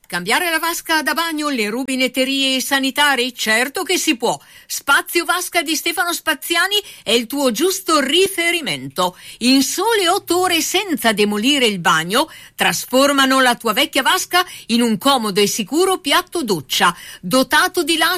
Cambiare la vasca da bagno, le rubinetterie sanitari? Certo che si può. Spazio Vasca di Stefano Spaziani è il tuo giusto riferimento. In sole 8 ore, senza demolire il bagno, trasformano la tua vecchia vasca in un comodo e sicuro piatto doccia, dotato di